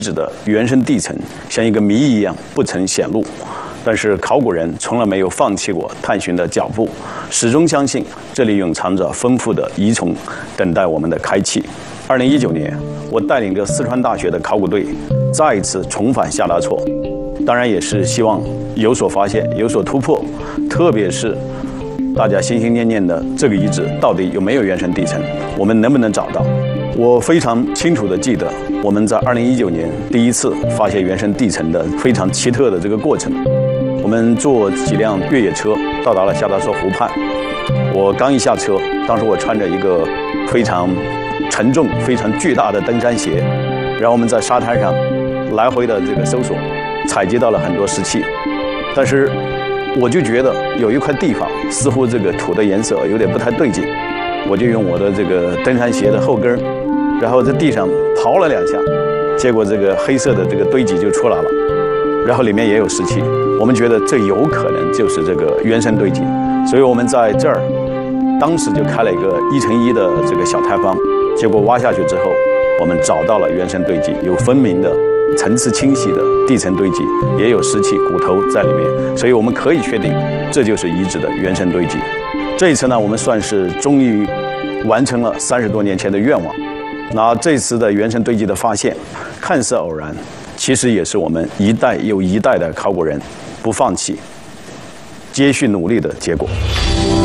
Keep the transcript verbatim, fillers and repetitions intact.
址的原生地层像一个谜一样不曾显露，但是考古人从来没有放弃过探寻的脚步，始终相信这里蕴藏着丰富的遗存，等待我们的开启。二零一九年，我带领着四川大学的考古队再一次重返下拉措，当然也是希望有所发现、有所突破，特别是大家心心念念的这个遗址到底有没有原生地层，我们能不能找到？我非常清楚地记得，我们在二零一九年第一次发现原生地层的非常奇特的这个过程。我们坐几辆越野车到达了下拉措湖畔，我刚一下车，当时我穿着一个非常沉重、非常巨大的登山鞋，然后我们在沙滩上来回的这个搜索，采集到了很多石器，但是我就觉得有一块地方似乎这个土的颜色有点不太对劲，我就用我的这个登山鞋的后跟，然后在地上刨了两下，结果这个黑色的这个堆积就出来了，然后里面也有石器，我们觉得这有可能就是这个原生堆积，所以我们在这儿当时就开了一个一乘一的这个小塌方，结果挖下去之后，我们找到了原生堆积，有分明的层次清晰的地层堆积，也有石器骨头在里面，所以我们可以确定这就是遗址的原生堆积。这一次呢，我们算是终于完成了三十多年前的愿望。那这次的原生堆积的发现，看似偶然，其实也是我们一代又一代的考古人不放弃、接续努力的结果。